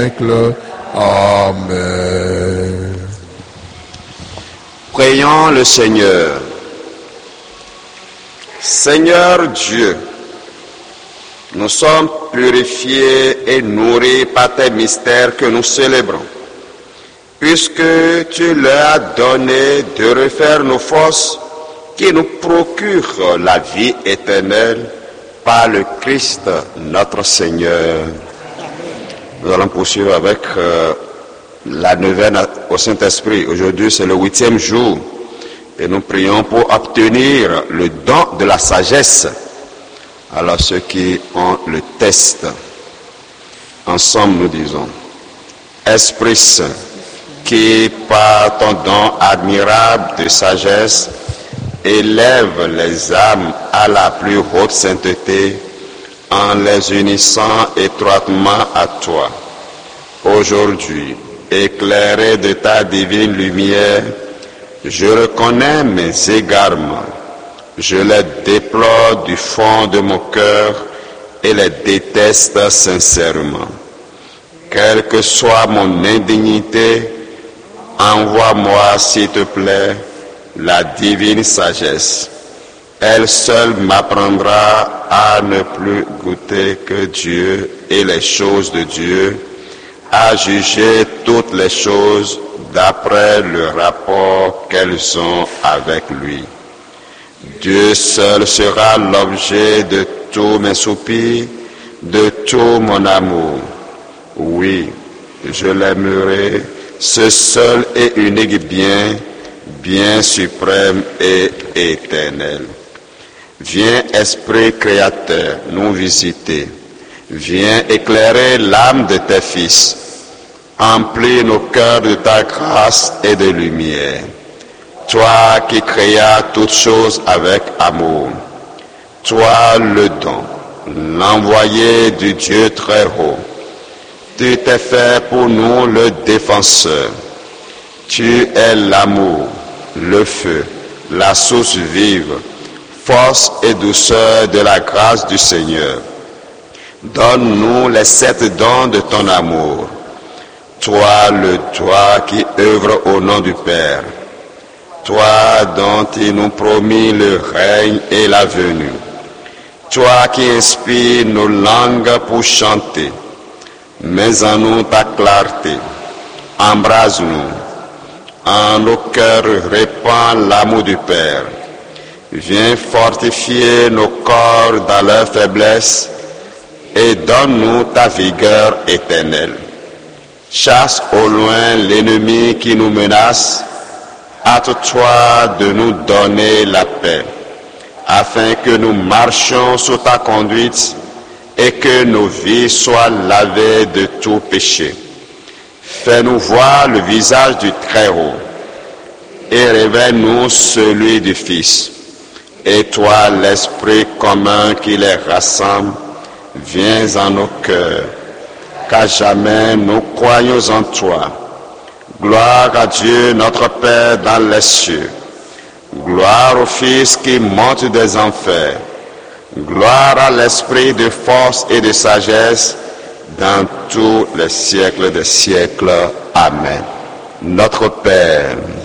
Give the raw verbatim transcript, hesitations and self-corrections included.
siècles. Amen. Prions le Seigneur. Seigneur Dieu, nous sommes purifiés et nourris par tes mystères que nous célébrons, puisque tu leur as donné de refaire nos forces qui nous procurent la vie éternelle par le Christ notre Seigneur. Nous allons poursuivre avec euh, la neuvaine au Saint-Esprit. Aujourd'hui, c'est le huitième jour et nous prions pour obtenir le don de la sagesse. Alors ceux qui ont le test, ensemble nous disons: Esprit Saint, qui par ton don admirable de sagesse élève les âmes à la plus haute sainteté en les unissant étroitement à toi. Aujourd'hui, éclairé de ta divine lumière, je reconnais mes égarements, je les déplore du fond de mon cœur et les déteste sincèrement. Quelle que soit mon indignité, envoie-moi, s'il te plaît, la divine sagesse. Elle seule m'apprendra à ne plus goûter que Dieu et les choses de Dieu, à juger toutes les choses d'après le rapport qu'elles ont avec lui. Dieu seul sera l'objet de tous mes soupirs, de tout mon amour. Oui, je l'aimerai, ce seul et unique bien, bien suprême et éternel. Viens, Esprit Créateur, nous visiter. Viens éclairer l'âme de tes fils. Emplis nos cœurs de ta grâce et de lumière. Toi qui créas toutes choses avec amour. Toi le don, l'envoyé du Dieu très haut. Tu t'es fait pour nous le défenseur. Tu es l'amour, le feu, la source vive, force et douceur de la grâce du Seigneur. Donne-nous les sept dons de ton amour. Toi le doigt qui œuvre au nom du Père. Toi dont il nous promit le règne et la venue. Toi qui inspires nos langues pour chanter. Mets en nous ta clarté. Embrase-nous. En nos cœurs répand l'amour du Père. Viens fortifier nos corps dans leur faiblesse et donne-nous ta vigueur éternelle. Chasse au loin l'ennemi qui nous menace. Hâte-toi de nous donner la paix, afin que nous marchions sous ta conduite et que nos vies soient lavées de tout péché. Fais-nous voir le visage du Très-Haut et révèle-nous celui du Fils. Et toi, l'Esprit commun qui les rassemble, viens en nos cœurs, qu'à jamais nous croyons en toi. Gloire à Dieu notre Père dans les cieux. Gloire au Fils qui monte des enfers. Gloire à l'Esprit de force et de sagesse dans tous les siècles des siècles. Amen. Notre Père,